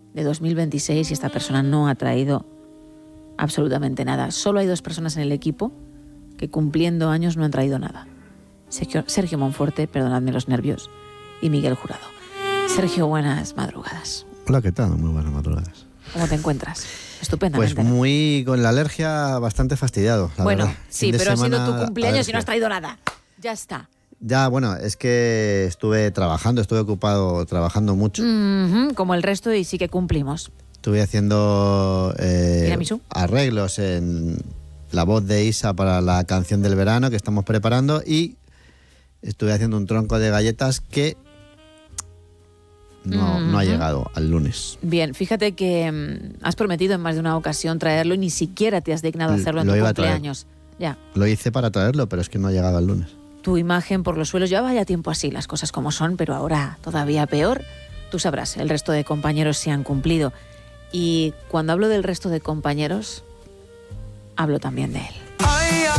de 2026 y esta persona no ha traído absolutamente nada. Solo hay 2 personas en el equipo que cumpliendo años no han traído nada. Sergio Monforte, perdonadme los nervios, y Miguel Jurado. Sergio, buenas madrugadas. Hola, ¿qué tal? Muy buenas madrugadas. ¿Cómo te encuentras? Estupendamente. Pues muy con la alergia, bastante fastidiado, la bueno, verdad. sí, pero ha sido tu cumpleaños alergia. y no has traído nada. Ya está. Ya, bueno, es que estuve ocupado trabajando mucho. Como el resto y sí que cumplimos. Estuve haciendo arreglos en la voz de Isa para la canción del verano que estamos preparando y estuve haciendo un tronco de galletas que no ha llegado al lunes. Bien, fíjate que has prometido en más de una ocasión traerlo y ni siquiera te has dignado a hacerlo en tu cumpleaños. Ya. Lo hice para traerlo, pero es que no ha llegado al lunes. Tu imagen por los suelos llevaba ya tiempo así, las cosas como son, pero ahora todavía peor. Tú sabrás, el resto de compañeros se han cumplido. Y cuando hablo del resto de compañeros, hablo también de él.